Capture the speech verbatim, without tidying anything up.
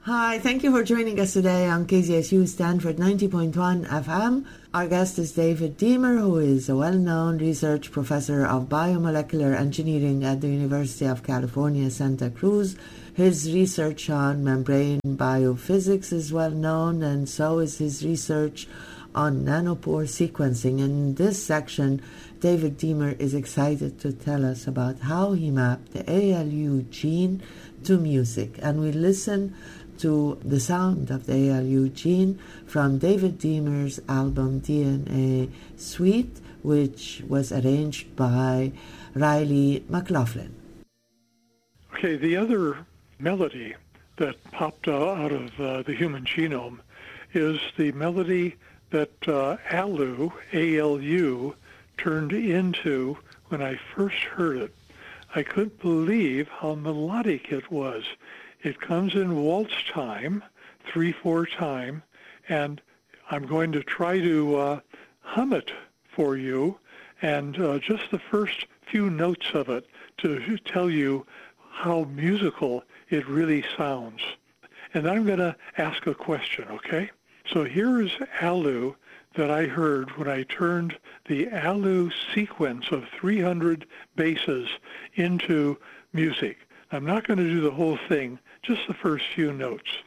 Hi, thank you for joining us today on K Z S U Stanford ninety point one F M. Our guest is David Deamer, who is a well-known research professor of biomolecular engineering at the University of California, Santa Cruz. His research on membrane biophysics is well-known, and so is his research on nanopore sequencing. In this section, David Deamer is excited to tell us about how he mapped the A L U gene to music, and we listen to the sound of the A L U gene from David Deamer's album D N A Suite, which was arranged by Riley McLaughlin. Okay, the other melody that popped uh, out of uh, the human genome is the melody that uh, ALU, A L U, turned into when I first heard it. I couldn't believe how melodic it was. It comes in waltz time, three four time, and I'm going to try to uh, hum it for you, and uh, just the first few notes of it to tell you how musical it really sounds. And I'm going to ask a question, okay? So here is ALU that I heard when I turned the ALU sequence of three hundred bases into music. I'm not going to do the whole thing, just the first few notes.